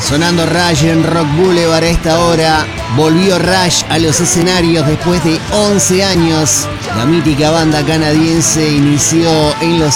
Sonando Rush en Rock Boulevard a esta hora. Volvió Rush a los escenarios después de 11 años. La mítica banda canadiense inició en los